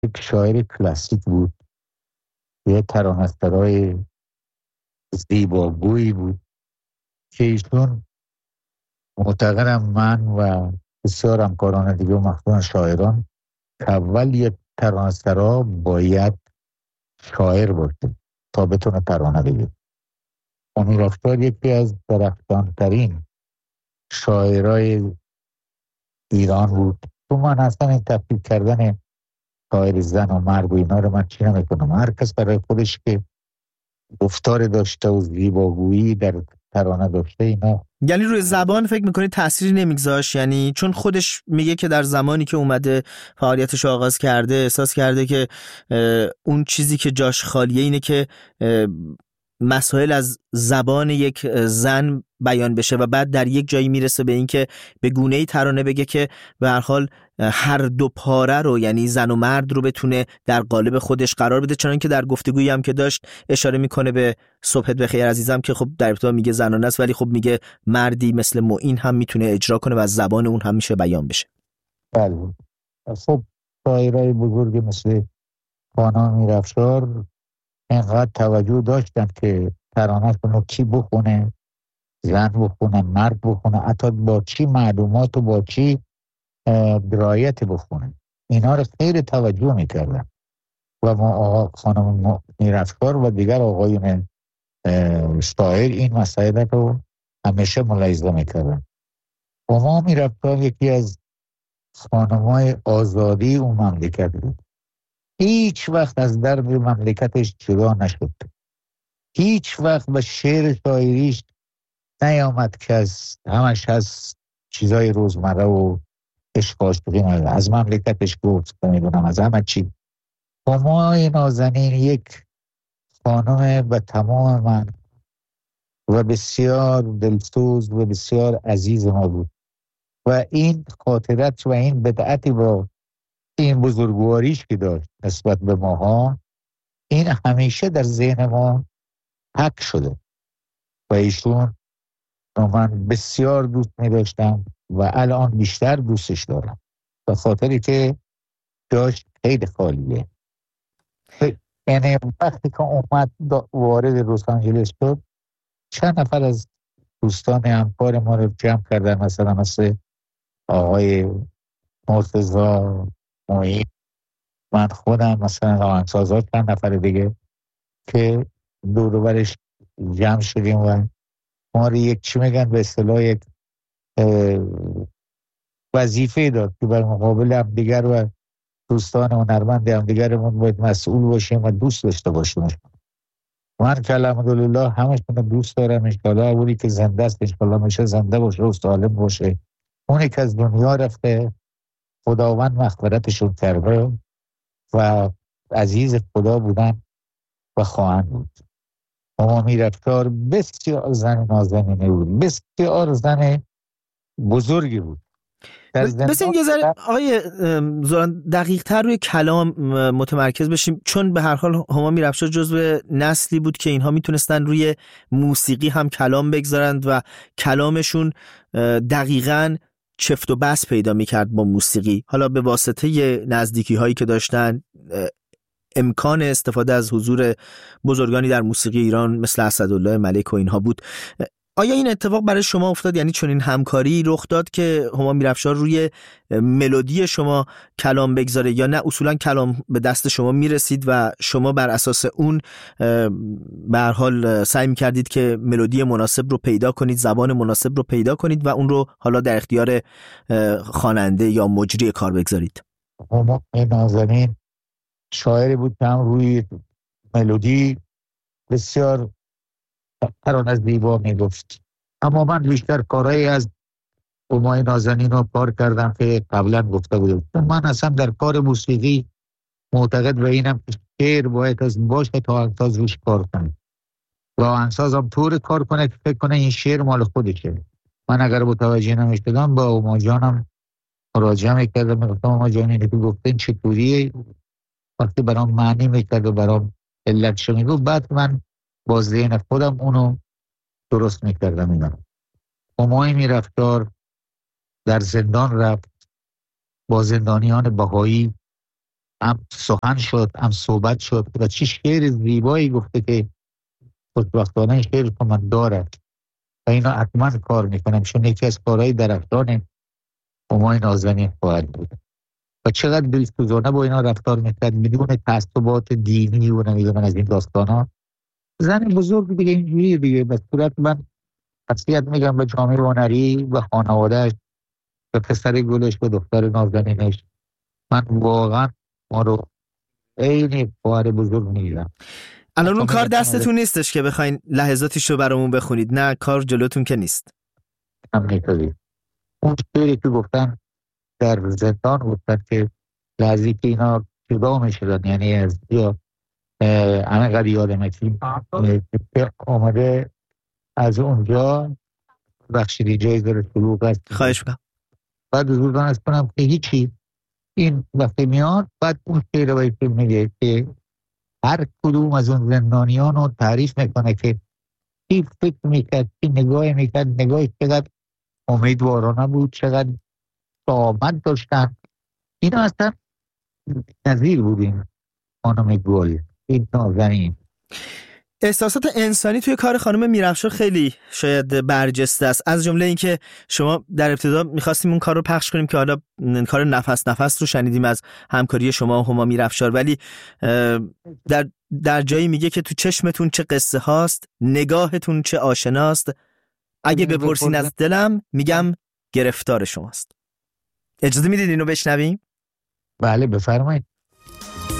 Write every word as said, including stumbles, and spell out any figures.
یک شاعر کلاسیک بود، یه ترانه‌سرای زیباگویی بود که ایشون معتقدم من و بسیار همکاران دیگه و مخصوصا شاعران که اول یک ترانه‌سرا باید شاعر باشه تا بتونه ترانه بگه. امیر افشار یکی از درخشانترین شاعرای ایران بود. تو من اصلا این تفکیک کردن شاعر زن و مرد و اینا رو من چی نمیکنم. هر کس برای خودش که گفتار داشته و زیباگویی در ترانه داشته اینا. یعنی روی زبان فکر میکنی تأثیری نمیگذاشت؟ یعنی چون خودش میگه که در زمانی که اومده فعالیتش آغاز کرده احساس کرده که اون چیزی که جاش خالیه اینه که مسائل از زبان یک زن بیان بشه و بعد در یک جایی میرسه به این که به گونه‌ای ترانه بگه که به هر حال هر دو پاره رو، یعنی زن و مرد رو بتونه در قالب خودش قرار بده. چنانکه در گفتگویی هم که داشت اشاره میکنه به صبحت بخیر عزیزم که خب در ابتدا میگه زنانه است ولی خب میگه مردی مثل معین هم میتونه اجرا کنه و از زبان اون هم میشه بیان بشه. بله. خب شاعرای بزرگ مثل خوانا امیر افشار اینقدر توجه داشتن که ترانه‌شون رو کی بخونه، زن بخونه، مرد بخونه، حتی با چی معلومات و با چی درایت بخونه، اینا رو خیلی توجه میکردن و ما آقا خانم امیر افشار و دیگر آقایون شاعر این مسائل رو همیشه ملاحظه میکردن. و ما امیر افشار یکی از خانمای آزادی اون مملکت بود. هیچ وقت از درد مملکتش جدا نشد. هیچ وقت به شعر شاعریش نیامد که از همش از چیزای روزمره و عشق عاشقی نداره. از مملکتش گفت نمیدونم از همه چی. و ما نازنین یک خانم به تمام من و بسیار دلسوز و بسیار عزیز ما بود و این خاطرت و این بدعتی با این بزرگواریش که داشت نسبت به ماها، این همیشه در ذهن ما حک شده و ایشون رو من بسیار دوست می داشتم و الان بیشتر دوستش دارم به خاطری که جاش خیلی خالیه. یعنی وقتی که اومد وارد لس آنجلس شد چند نفر از دوستان همکار ما رو جمع کردن، مثلا مثل آقای مرتضی معین، من خودم، مثلا آهنگسازا چند نفر دیگه که دور و برش جمع شدیم و ما رو یک چی میگن به اصطلاح یک وظیفه داد که بر مقابل هم دیگر و دوستان هنرمند هم دیگرمون باید مسئول باشیم و دوست داشته باشیم. من که الحمدلله همشون رو دوست دارم. انشالله اونی که زنده است انشالله میشه زنده باشه و سالم باشه. اونی که از دنیا رفته خداوند مغفرتشون کرده و عزیز خدا بودن و خواهند بود. امیر افشار بسیار زن نازنینی بود، بسیار زن بزرگی بود. بس این یه ذره آقای زوران دقیق تر روی کلام متمرکز بشیم، چون به هر حال هما امیر افشار جزو نسلی بود که اینها میتونستن روی موسیقی هم کلام بگذارند و کلامشون دقیقاً چفت و بس پیدا میکرد با موسیقی. حالا به واسطه نزدیکی هایی که داشتن امکان استفاده از حضور بزرگانی در موسیقی ایران مثل اسدالله ملک و اینها بود. آیا این اتفاق برای شما افتاد؟ یعنی چون این همکاری رخ داد که هما امیر افشار روی ملودی شما کلام بگذاره یا نه اصولا کلام به دست شما میرسید و شما بر اساس اون به هر حال سعی میکردید که ملودی مناسب رو پیدا کنید، زبان مناسب رو پیدا کنید و اون رو حالا در اختیار خواننده یا مجری کار بگذارید؟ هما نازنین شاعری بود که هم روی ملودی بسیار ترانه زیبا میگفت، اما من بیشتر کارهایی از همای نازنین رو کار کردم که قبلا گفته بودم. من اصلا در کار موسیقی معتقد به اینم که شعر باید از باشه تا آهنگساز روش کار کنه و آهنگساز هم طور کار کنه که فکر کنه این شعر مال خودشه. من اگر متوجه نمیشدم با هما جانم مراجعه میکردم، میگفتم هما جان اینه که گفتن چطوریه، وقتی برام معنی میکرد و برام علتشو میگفت، بعد من با ذهن خودم اونو درست میکردم. اینا هما امیر افشار در زندان رفت، با زندانیان بهایی هم سخن شد، هم صحبت شد و چی شعر زیبایی گفته که خوشبختانه شعر که من دارد و اینا حتما کار میکنم، چون یکی از کارهای درختان همای نازنین خواهد بود و چقدر دلسوزانه با اینا رفتار میکرد بدون تعصبات دینی و نمیدونم از این داستان ها. زن بزرگ دیگه اینجوری دیگه. به صورت من تسلیت میگم به جامعه هنری و خانوادهش و پسر گلش و دختر نازنینش. من واقعا ما رو عین خواهر بزرگ میگیرم. الان اون کار دستتون نیستش که بخواین لحظاتیش رو برامون بخونید؟ نه، کار جلوتون که نیست. هم نیتازی اون شعری که گفتن در زندان گفتن که لحظی که اینا جدا میشدن، یعنی از یا همه قد یادمه که آمده از اونجا بخشیدی جایی داره شلوغ است. خواهش میکنم. بعد حضور دانست کنم که هیچی این وقتی میاد بعد اون شعر باید که میگه که هر کدوم از اون زندانیان رو تعریف میکنه که کی فکر میکرد، کی نگاه میکرد، نگاهی چقدر امیدوارانه بود، چقدر آمد داشتن. اینا اصلا نظیر بودیم. خانم گل، این نازنین. احساسات انسانی توی کار خانم میرافشار خیلی شاید برجسته است، از جمله این که شما در ابتدا می‌خواستیم اون کار رو پخش کنیم که حالا کار نفس نفس رو شنیدیم از همکاری شما و هما میرافشار، ولی در در جایی میگه که تو چشمتون چه قصه هاست، نگاهتون چه آشناست، اگه بپرسین از دلم میگم گرفتار شماست. اجازه میدید اینو بشنویم؟ بله بفرمایید.